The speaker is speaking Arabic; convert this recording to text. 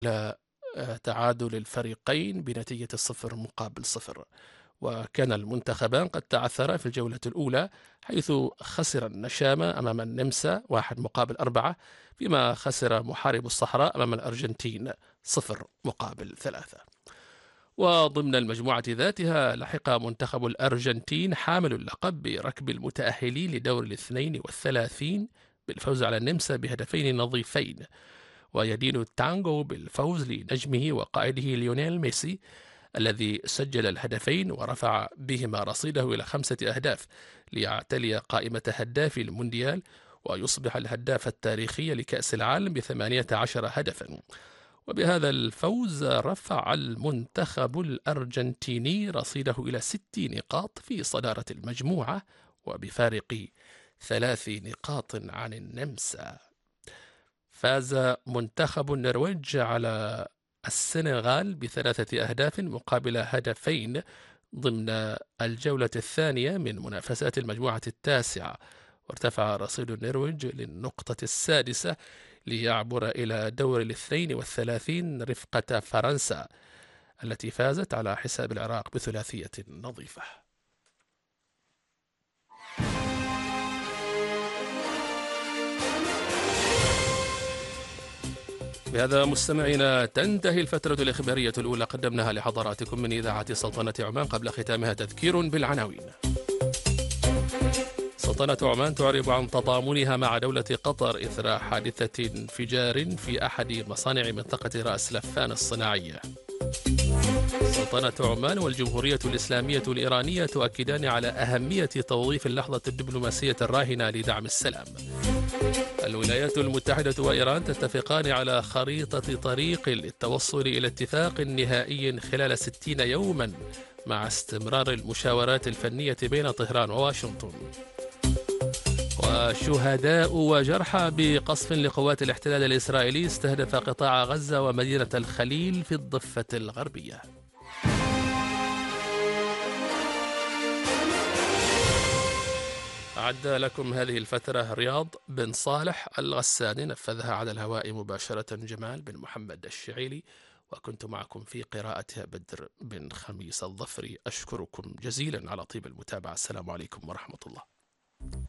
تعادل الفريقين بنتيجة 0-0. وكان المنتخبان قد تعثرا في الجولة الأولى، حيث خسر النشامة أمام النمسا 1-4، فيما خسر محارب الصحراء أمام الأرجنتين 0-3. وضمن المجموعة ذاتها لحق منتخب الأرجنتين حامل اللقب بركب المتأهلين لدور 32 بالفوز على النمسا بهدفين نظيفين، ويدين التانغو بالفوز لنجمه وقائده ليونيل ميسي الذي سجل الهدفين ورفع بهما رصيده إلى 5 أهداف ليعتلي قائمة هداف المونديال، ويصبح الهداف التاريخي لكأس العالم ب18 هدفا. وبهذا الفوز رفع المنتخب الأرجنتيني رصيده إلى 6 نقاط في صدارة المجموعة، وبفارق 3 نقاط عن النمسا. فاز منتخب النرويج على السنغال ب3 أهداف مقابل هدفين ضمن الجولة الثانية من منافسات المجموعة التاسعة، وارتفع رصيد النرويج للنقطة السادسة ليعبر إلى دور 32 رفقة فرنسا التي فازت على حساب العراق بثلاثية نظيفة. بهذا مستمعينا تنتهي الفترة الإخبارية الأولى قدمناها لحضراتكم من إذاعة سلطنة عمان. قبل ختامها تذكير بالعناوين. سلطنة عمان تعرب عن تضامنها مع دولة قطر إثر حادثة انفجار في أحد مصانع منطقة رأس لفان الصناعية. سلطنة عمان والجمهورية الإسلامية الإيرانية تؤكدان على أهمية توظيف اللحظة الدبلوماسية الراهنة لدعم السلام. الولايات المتحدة وإيران تتفقان على خريطة طريق للتوصل إلى اتفاق نهائي خلال 60 يوما مع استمرار المشاورات الفنية بين طهران وواشنطن. وشهداء وجرحى بقصف لقوات الاحتلال الإسرائيلي استهدف قطاع غزة ومدينة الخليل في الضفة الغربية. أعد لكم هذه الفترة رياض بن صالح الغساني، نفذها على الهواء مباشرة جمال بن محمد الشعيلي، وكنت معكم في قراءتها بدر بن خميس الظفري. أشكركم جزيلا على طيب المتابعة. السلام عليكم ورحمة الله.